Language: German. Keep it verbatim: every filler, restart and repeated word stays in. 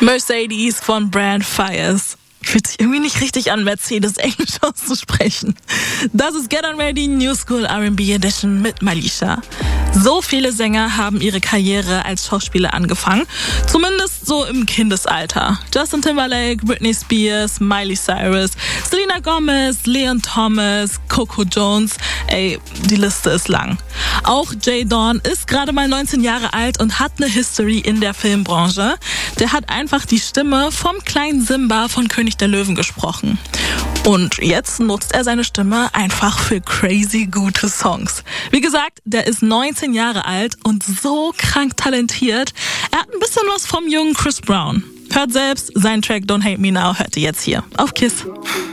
Mercedes von Brand Fires. Fühlt sich irgendwie nicht richtig an, Mercedes Englisch auszusprechen. Das ist Get On Ready New School R and B Edition mit Malisha. So viele Sänger haben ihre Karriere als Schauspieler angefangen, zumindest so im Kindesalter. Justin Timberlake, Britney Spears, Miley Cyrus, Selena Gomez, Leon Thomas, Coco Jones. Ey, die Liste ist lang. Auch Jay Dawn ist gerade mal neunzehn Jahre alt und hat eine History in der Filmbranche. Der hat einfach die Stimme vom kleinen Simba von König der Löwen gesprochen. Und jetzt nutzt er seine Stimme einfach für crazy gute Songs. Wie gesagt, der ist neunzehn Jahre alt und so krank talentiert. Er hat ein bisschen was vom jungen Chris Brown. Hört selbst, seinen Track Don't Hate Me Now hört ihr jetzt hier auf KISS.